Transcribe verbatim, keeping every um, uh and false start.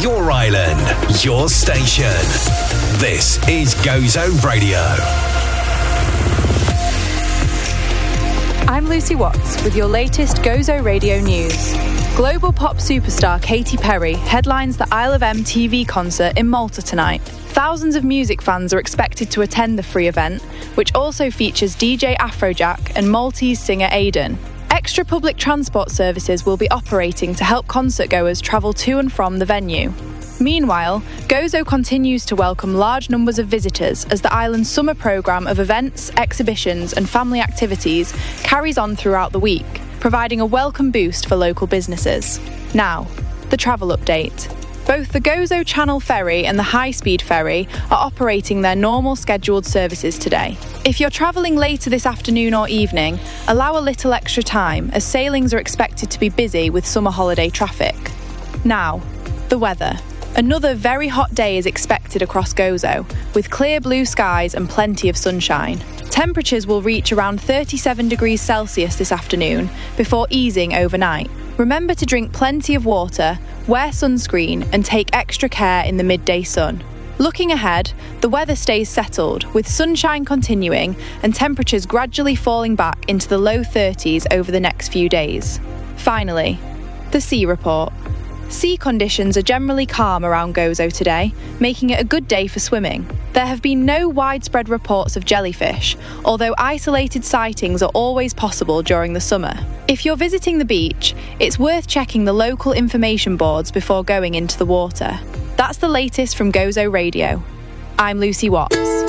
your island, your station. This is Gozo Radio. I'm Lucy Watts with your latest Gozo Radio news. Global pop superstar Katy Perry headlines the Isle of M T V concert in Malta tonight. Thousands of music fans are expected to attend the free event, which also features D J Afrojack and Maltese singer Aiden. Extra public transport services will be operating to help concertgoers travel to and from the venue. Meanwhile, Gozo continues to welcome large numbers of visitors as the island's summer programme of events, exhibitions and family activities carries on throughout the week, providing a welcome boost for local businesses. Now, the travel update. Both the Gozo Channel Ferry and the High Speed Ferry are operating their normal scheduled services today. If you're travelling later this afternoon or evening, allow a little extra time as sailings are expected to be busy with summer holiday traffic. Now, the weather. Another very hot day is expected across Gozo, with clear blue skies and plenty of sunshine. Temperatures will reach around thirty-seven degrees Celsius this afternoon before easing overnight. Remember to drink plenty of water, wear sunscreen and take extra care in the midday sun. Looking ahead, the weather stays settled, with sunshine continuing and temperatures gradually falling back into the low thirties over the next few days. Finally, the sea report. Sea conditions are generally calm around Gozo today, making it a good day for swimming. There have been no widespread reports of jellyfish, although isolated sightings are always possible during the summer. If you're visiting the beach, it's worth checking the local information boards before going into the water. That's the latest from Gozo Radio. I'm Lucy Watts.